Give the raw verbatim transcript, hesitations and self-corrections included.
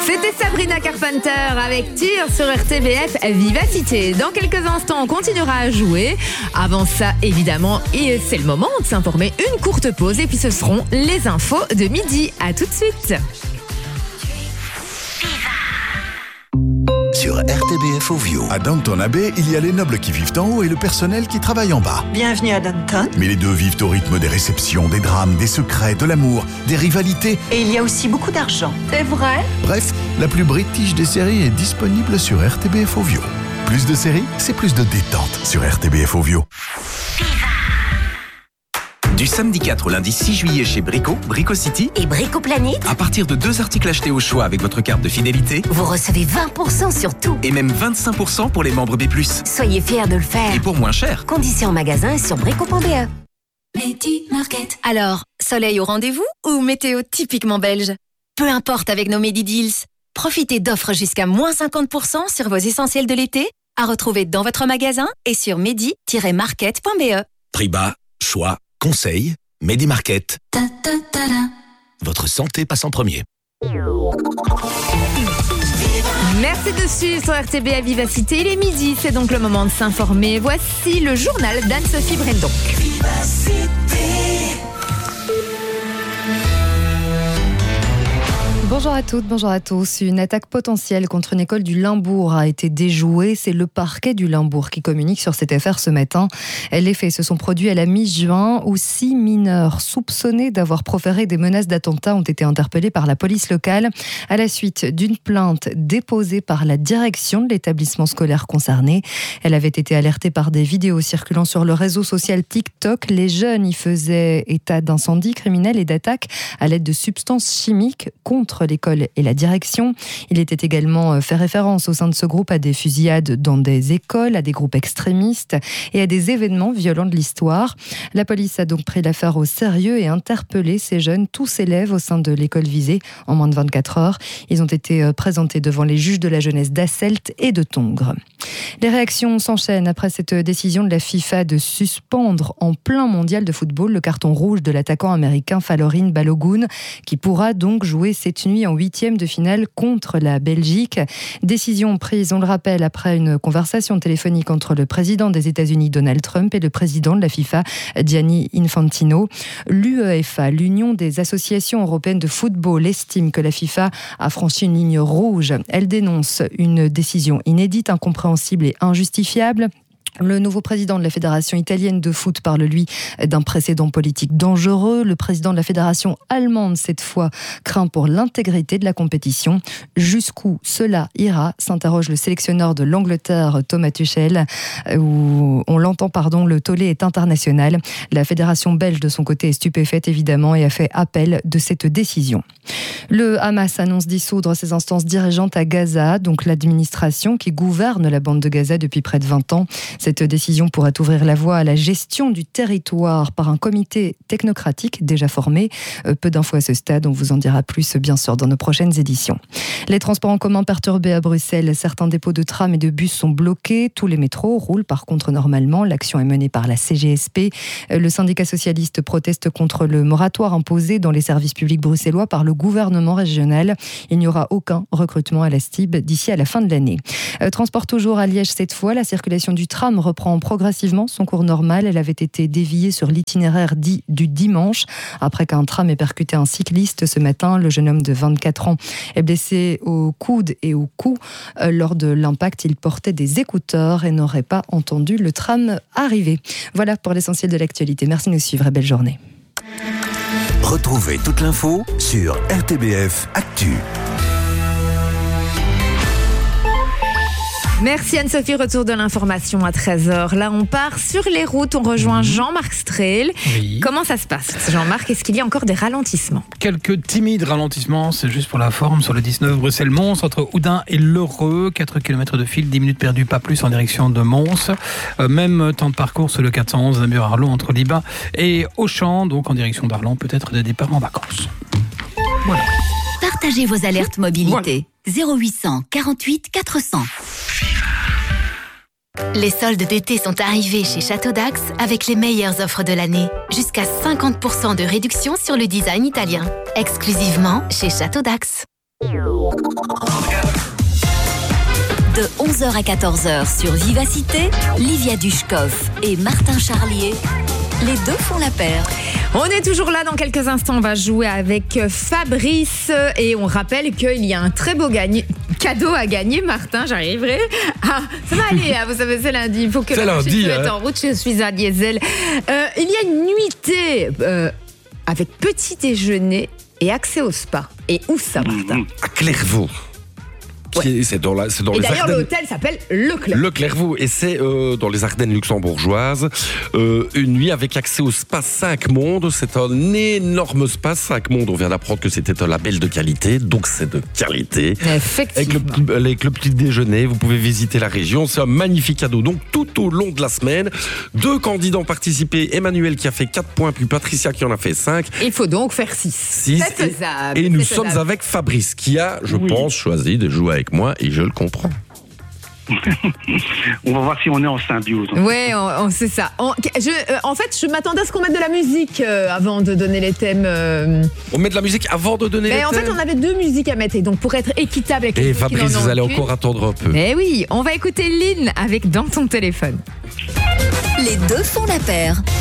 C'était Sabrina Carpenter avec Tir sur R T B F Vivacité. Dans quelques instants, on continuera à jouer. Avant ça, évidemment, et c'est le moment de s'informer. Une courte pause et puis ce seront les infos de midi. À tout de suite. Sur R T B F Ovio. À Downton Abbey, il y a les nobles qui vivent en haut et le personnel qui travaille en bas. Bienvenue à Downton. Mais les deux vivent au rythme des réceptions, des drames, des secrets, de l'amour, des rivalités. Et il y a aussi beaucoup d'argent. C'est vrai? Bref, la plus british des séries est disponible sur R T B F Ovio. Plus de séries, c'est plus de détente sur R T B F Ovio. Du samedi quatre au lundi six juillet chez Brico, Brico City et Brico Planet. À partir de deux articles achetés au choix avec votre carte de fidélité, vous recevez vingt pour cent sur tout. Et même vingt-cinq pour cent pour les membres B plus. Soyez fiers de le faire. Et pour moins cher. Conditions en magasin sur brico point b e. Medi Market. Alors, soleil au rendez-vous ou météo typiquement belge? Peu importe avec nos Medi Deals. Profitez d'offres jusqu'à moins cinquante pour cent sur vos essentiels de l'été, à retrouver dans votre magasin et sur medi tiret market point b e. Prix bas, choix, conseil, Medi Market. Ta, ta, ta, ta. Votre santé passe en premier. Merci de suivre sur R T B à Vivacité. Il est midi, c'est donc le moment de s'informer. Voici le journal d'Anne-Sophie Brendonck. Bonjour à toutes, bonjour à tous. Une attaque potentielle contre une école du Limbourg a été déjouée. C'est le parquet du Limbourg qui communique sur cette affaire ce matin. Les faits se sont produits à la mi-juin où six mineurs soupçonnés d'avoir proféré des menaces d'attentat ont été interpellés par la police locale à la suite d'une plainte déposée par la direction de l'établissement scolaire concerné. Elle avait été alertée par des vidéos circulant sur le réseau social TikTok. Les jeunes y faisaient état d'incendies criminels et d'attaques à l'aide de substances chimiques contre l'école et la direction. Il était également fait référence au sein de ce groupe à des fusillades dans des écoles, à des groupes extrémistes et à des événements violents de l'histoire. La police a donc pris l'affaire au sérieux et interpellé ces jeunes, tous élèves au sein de l'école visée en moins de vingt-quatre heures. Ils ont été présentés devant les juges de la jeunesse d'Asselt et de Tongres. Les réactions s'enchaînent après cette décision de la FIFA de suspendre en plein mondial de football le carton rouge de l'attaquant américain Falorin Balogun, qui pourra donc jouer cette nuit en huitième de finale contre la Belgique. Décision prise, on le rappelle, après une conversation téléphonique entre le président des États-Unis Donald Trump et le président de la FIFA Gianni Infantino. L'UEFA, l'Union des associations européennes de football, estime que la FIFA a franchi une ligne rouge. Elle dénonce une décision inédite, incompréhensible et injustifiable. Le nouveau président de la Fédération italienne de foot parle, lui, d'un précédent politique dangereux. Le président de la Fédération allemande, cette fois, craint pour l'intégrité de la compétition. Jusqu'où cela ira, s'interroge le sélectionneur de l'Angleterre, Thomas Tuchel, où on l'entend, pardon, le tollé est international. La Fédération belge, de son côté, est stupéfaite, évidemment, et a fait appel de cette décision. Le Hamas annonce dissoudre ses instances dirigeantes à Gaza, donc l'administration qui gouverne la bande de Gaza depuis près de vingt ans. Cette décision pourrait ouvrir la voie à la gestion du territoire par un comité technocratique déjà formé. Peu d'infos à ce stade, on vous en dira plus bien sûr dans nos prochaines éditions. Les transports en commun perturbés à Bruxelles, certains dépôts de trams et de bus sont bloqués. Tous les métros roulent par contre normalement. L'action est menée par la C G S P. Le syndicat socialiste proteste contre le moratoire imposé dans les services publics bruxellois par le gouvernement régional. Il n'y aura aucun recrutement à la S T I B d'ici à la fin de l'année. Transport toujours à Liège cette fois, la circulation du tram reprend progressivement son cours normal. Elle avait été déviée sur l'itinéraire dit du dimanche après qu'un tram ait percuté un cycliste ce matin. Le jeune homme de vingt-quatre ans est blessé au coude et au cou. Lors de l'impact, il portait des écouteurs et n'aurait pas entendu le tram arriver. Voilà pour l'essentiel de l'actualité. Merci de nous suivre et belle journée. Retrouvez toute l'info sur R T B F Actu. Merci Anne-Sophie, retour de l'information à treize heures. Là, on part sur les routes, on rejoint Jean-Marc Strehl. Oui. Comment ça se passe, Jean-Marc? Est-ce qu'il y a encore des ralentissements? Quelques timides ralentissements, c'est juste pour la forme, sur le dix-neuf Bruxelles-Mons, entre Oudin et L'Heureux. quatre kilomètres de fil, dix minutes perdues, pas plus, en direction de Mons. Euh, même temps de parcours sur le quatre cent onze Namur-Arlon, entre Liban et Auchan, donc en direction d'Arlon, peut-être des départs en vacances. Voilà. Partagez vos alertes mobilité. Voilà. zéro huit cent quarante-huit quatre cents. Les soldes d'été sont arrivés chez Château d'Ax avec les meilleures offres de l'année. Jusqu'à cinquante pour cent de réduction sur le design italien. Exclusivement chez Château d'Ax. De onze heures à quatorze heures sur Vivacité, Livia Dushkov et Martin Charlier, les deux font la paire. On est toujours là, dans quelques instants, on va jouer avec Fabrice et on rappelle qu'il y a un très beau gagne... cadeau à gagner, Martin, j'arriverai. Ah, ça va aller, hein, vous savez, c'est lundi, il faut que c'est la lundi, machine hein. soit en route, je suis à Diesel. Euh, il y a une nuitée euh, avec petit déjeuner et accès au spa. Et où ça, Martin ? À Clairvaux. Ouais. C'est dans, la, c'est dans et les d'ailleurs, Ardennes. l'hôtel s'appelle Le Clairvaux. Le Clairvaux, et c'est euh, dans les Ardennes luxembourgeoises. Euh, une nuit avec accès au spa cinq mondes. C'est un énorme spa cinq mondes. On vient d'apprendre que c'était un label de qualité, donc c'est de qualité. Effectivement. Avec le, avec le petit déjeuner, vous pouvez visiter la région. C'est un magnifique cadeau. Donc tout au long de la semaine, deux candidats ont participé. Emmanuel qui a fait quatre points, puis Patricia qui en a fait cinq. Il faut donc faire six. six. C'est faisable. Et, et nous c'est sommes faisable. avec Fabrice qui a, je Oui. pense, choisi de jouer avec moi, et je le comprends. On va voir si on est en symbiose. Oui, on, on, c'est ça. On, je, euh, en fait, je m'attendais à ce qu'on mette de la musique euh, avant de donner les thèmes. Euh... On met de la musique avant de donner Mais les en thèmes. fait, on avait deux musiques à mettre. Et donc, pour être équitable avec les Et autres qui Fabrice, n'en ont vous allez aucune. encore attendre un peu. Mais oui, on va écouter Lynn avec Dans ton téléphone. Les deux font la paire.